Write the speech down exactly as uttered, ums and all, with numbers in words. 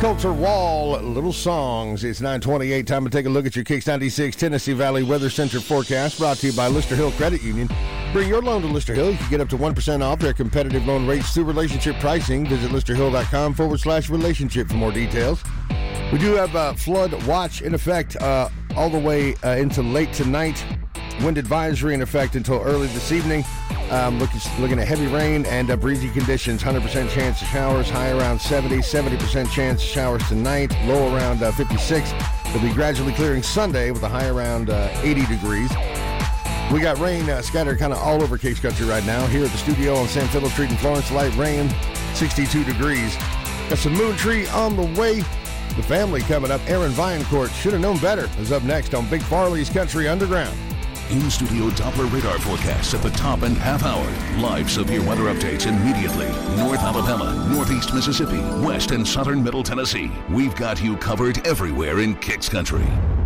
Coulter Wall, Little Songs. It's nine twenty-eight. Time to take a look at your Kicks ninety-six Tennessee Valley Weather Center forecast, brought to you by Lister Hill Credit Union. Bring your loan to Lister Hill. You can get up to one percent off their competitive loan rates through relationship pricing. Visit listerhill.com forward slash relationship for more details. We do have a flood watch in effect uh, all the way uh, into late tonight. Wind advisory in effect until early this evening. Um, looking, looking at heavy rain and uh, breezy conditions. one hundred percent chance of showers, high around seventy, seventy percent chance of showers tonight, low around uh, fifty-six. They'll be gradually clearing Sunday with a high around uh, eighty degrees. We got rain uh, scattered kind of all over Case Country right now. Here at the studio on San Philip Street in Florence, light rain, sixty-two degrees. Got some Moon Tree on the way. The family coming up. Aaron Viancourt, should have known better, is up next on Big Farley's Country Underground. In-studio Doppler radar forecasts at the top and half hour. Live severe weather updates immediately. North Alabama, Northeast Mississippi, West and Southern Middle Tennessee. We've got you covered everywhere in Kicks Country.